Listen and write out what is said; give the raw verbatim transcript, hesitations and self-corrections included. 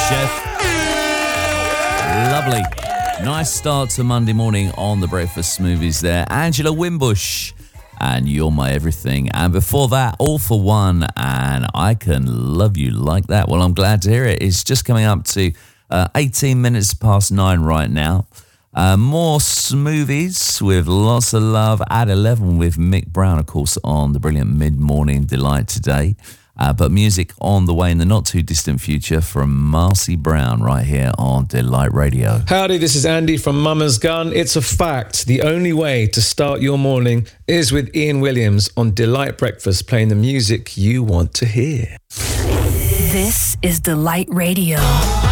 Chef. Lovely. Nice start to Monday morning on the Breakfast Smoothies there. Angela Wimbush and You're My Everything. And before that, All For One and I Can Love You Like That. Well, I'm glad to hear it. It's just coming up to uh, eighteen minutes past nine right now. Uh, more smoothies with lots of love at eleven with Mick Brown, of course, on the brilliant Mid-Morning Delight today. Uh, but music on the way in the not-too-distant future from Marcy Brown right here on Delight Radio. Howdy, this is Andy from Mama's Gun. It's a fact. The only way to start your morning is with Ian Williams on Delight Breakfast, playing the music you want to hear. This is Delight Radio.